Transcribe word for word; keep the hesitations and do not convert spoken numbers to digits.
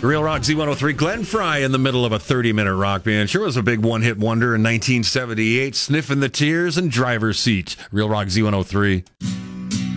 Real Rock Z one oh three, Glenn Fry in the middle of a thirty-minute rock band. Sure was a big one-hit wonder in nineteen seventy-eight, Sniffing the Tears and Driver's Seat. Real Rock Z one oh three.